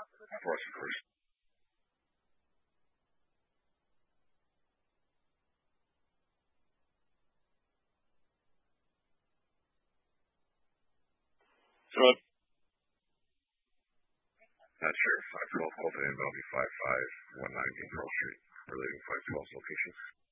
For us, of course. So, not sure. 512 Colton and Bellevue 5519 Pearl Street, relating 512 locations.